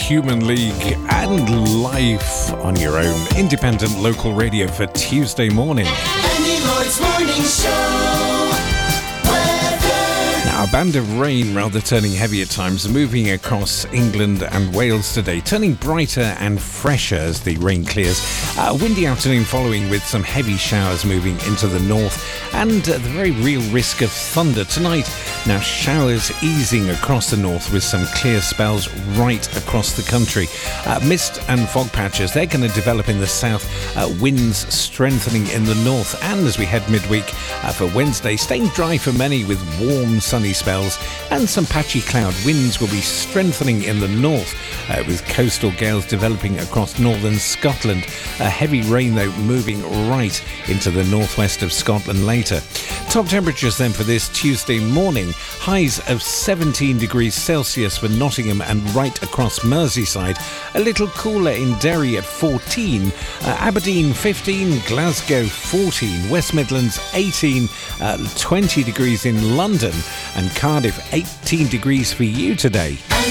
Human League and live on your own independent local radio for Tuesday morning. Andy Lloyd's Morning Show. Now, a band of rain, rather turning heavy at times, moving across England and Wales today, turning brighter and fresher as the rain clears. A windy afternoon following with some heavy showers moving into the north and the very real risk of thunder tonight. Now, showers easing across the north with some clear spells right across the country. Mist and fog patches, they're going to develop in the south, winds strengthening in the north, and as we head midweek for Wednesday, staying dry for many with warm sunny spells and some patchy cloud. Winds will be strengthening in the north with coastal gales developing across northern Scotland. Heavy rain though moving right into the northwest of Scotland later. Top temperatures then for this Tuesday morning. Highs of 17 degrees Celsius for Nottingham and right across Merseyside. A little cooler in Derry at 14. Aberdeen 15. Glasgow 14. West Midlands 18. 20 degrees in London. And Cardiff 18 degrees for you today.